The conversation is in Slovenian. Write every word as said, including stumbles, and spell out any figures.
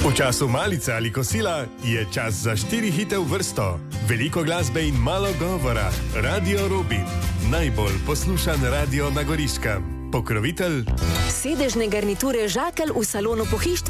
V času malice ali kosila je čas za štiri hite v vrsto. Veliko glasbe in malo govora. Radio Robin. Najbolj poslušan radio na Goriškem. Pokrovitelj. Sedežne garniture Žakelj v salonu Pohištva